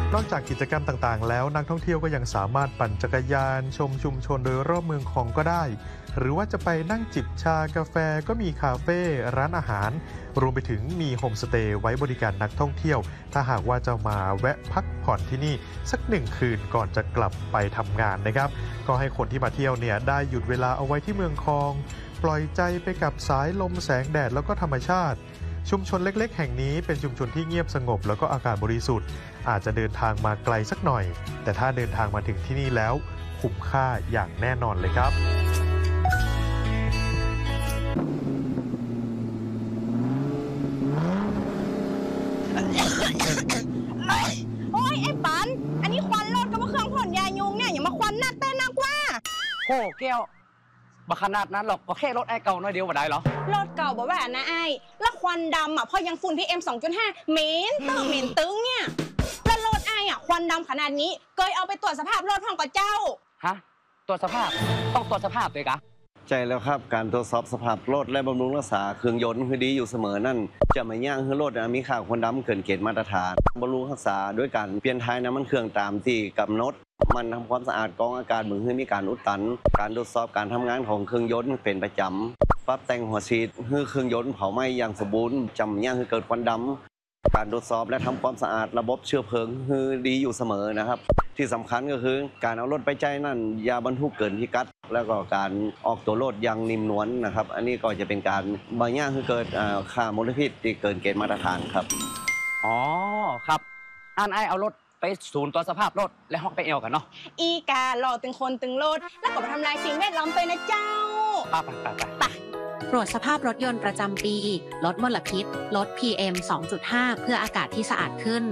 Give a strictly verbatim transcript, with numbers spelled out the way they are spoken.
นอกจากกิจกรรมต่างๆแล้วนักท่องเที่ยวก็ยังสามารถปั่นจักรยานชมชุมชนโดยรอบเมืองคองก็ได้หรือว่าจะไปนั่งจิบชากาแฟก็มีคาเฟ่ร้านอาหารรวมไปถึงมีโฮมสเตย์ไว้บริการนักท่องเที่ยวถ้าหากว่าจะมาแวะพักผ่อนที่นี่สักหนึ่งคืนก่อนจะกลับไปทำงานนะครับก็ให้คนที่มาเที่ยวเนี่ยได้หยุดเวลาเอาไว้ที่เมืองคองปล่อยใจไปกับสายลมแสงแดดแล้วก็ธรรมชาติชุมชนเล็กๆแห่งนี้เป็นชุมชนที่เงียบสงบแล้วก็อากาศบริสุทธิ์อาจจะเดินทางมาไกลสักหน่อยแต่ถ้าเดินทางมาถึงที่นี่แล้วคุ้มค่าอย่างแน่นอนเลยครับโอ้ยไอ้ปันอันนี้ควันรถกับเครื่องพ่นยายุงเนี่ยอย่ามาควันหนักเต้นนักว่าโอ้แก้วบักขนาดนั้นหรอกก็แค่รถไอ้เก่าน้อยเดียวว่าได้เหรอรถเก่าบอกว่านะไอ้แล้วควันดำอ่ะพอยังฝุ่น พี เอ็ม สองจุดห้า เหม็นตึ้งเหม็นตึ้งเนี่ยแล้วรถไอ้อ่ะควันดำขนาดนี้เคยเอาไปตรวจสภาพรถห้องกับเจ้าฮะตรวจสภาพต้องตรวจสภาพเลยกะใจแล้วครับการตรวจสอบสภาพรถและบำรุงรักษาเครื่องยนต์คือดีอยู่เสมอนั่นจะไม่ย่างให้รถมีค่าควันดำเกินเกณฑ์มาตรฐานบำรุงรักษาด้วยการเปลี่ยนท้ายน้ำมันเครื่องตามที่กำหนดมันทำความสะอาดกองอากาศเหมือนให้มีการอุดตันการตรวจสอบการทำงานของเครื่องยนต์เป็นประจำปรับแต่งหัวฉีดให้เครื่องยนต์เผาไหม้อย่างสมบูรณ์จำย่างให้เกิดควันดำการตรวจสอบและทำความสะอาดระบบเชื้อเพลิงคือดีอยู่เสมอนะครับที่สำคัญก็คือการเอารถไปใจนั่นอย่าบรรทุกเกินพิกัดแล้วก็การออกตัวรถยังนิ่มนวลนะครับอันนี้ก็จะเป็นการบางอย่างคือเกิดค่ามลพิษที่เกินเกณฑ์มาตรฐานครับอ๋อครับอ่านไอเอารถไปศูนย์ตรวจสภาพรถและฮอกไปเอลกันเนาะอีกาหล่อตึงคนตึงรถแล้วก็ไปทำลายสิ่งแวดล้อมไปนะเจ้าไปไปไปไปตรวจสภาพรถยนต์ประจำปีลดมลพิษลด พี เอ็ม สองจุดห้า เพื่ออากาศที่สะอาดขึ้น